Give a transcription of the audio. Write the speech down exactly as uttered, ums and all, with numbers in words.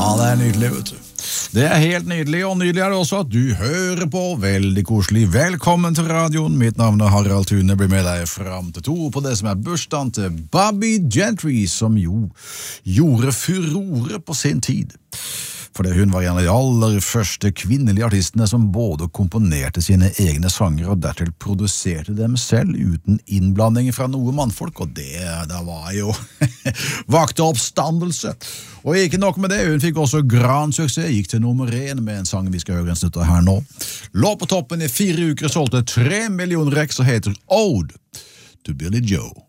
det er nydelig, vet du. Det er helt nydelig, og nydelig er det også at du hører på. Veldig koselig. Velkommen til radioen. Mitt navn er Harald Thune. Blir med deg frem til to på det som er bursdagen til Bobby Gentry, som jo gjorde furore på sin tid. Fordi hun var en av de aller første kvinnelige artistene som både komponerte sine egne sanger og dertil produserte dem selv uten innblanding fra noe mannfolk, og det, det var jo vakte oppstandelse. Og ikke nok med det, hun fikk også grand suksess, gikk til nummer én med en sang vi skal høre en snutt av her nå. Lå på toppen i fire uker, solgte tre millioner rex og heter Ode to Billy Joe.